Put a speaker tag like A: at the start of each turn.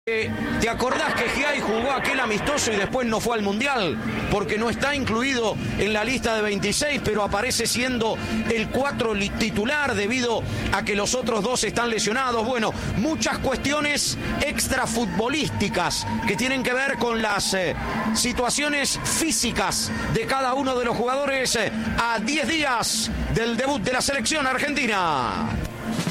A: ¿Te acordás que Giai jugó aquel amistoso y después no fue al Mundial? Porque no está incluido en la lista de 26, pero aparece siendo el 4 titular debido a que los otros 2 están lesionados. Bueno, muchas cuestiones extrafutbolísticas que tienen que ver con las situaciones físicas de cada uno de los jugadores a 10 días del debut de la selección argentina.